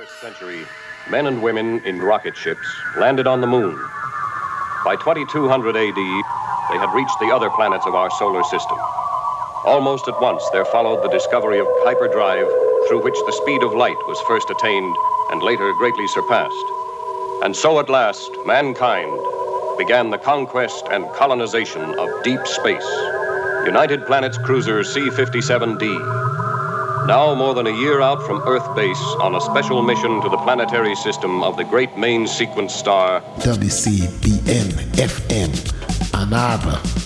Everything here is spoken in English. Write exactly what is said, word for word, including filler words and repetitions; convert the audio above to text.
twenty-first century, men and women in rocket ships landed on the moon. By twenty-two hundred A D, they had reached the other planets of our solar system. Almost at once, there followed the discovery of hyperdrive, through which the speed of light was first attained and later greatly surpassed. And so at last, mankind began the conquest and colonization of deep space. United Planets cruiser C fifty-seven D. Now more than a year out from Earth base on a special mission to the planetary system of the great main sequence star W C B N F M, Ann Arbor.